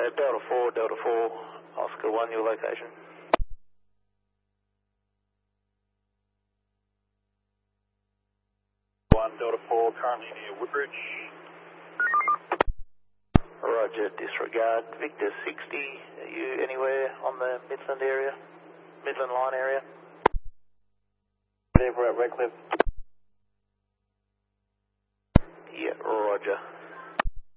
Delta 4, Oscar 1, your location. 1, Delta 4, currently near Woodbridge. Roger, disregard. Victor 60, are you anywhere on the Midland area? Midland line area? There, we're at Redcliffe.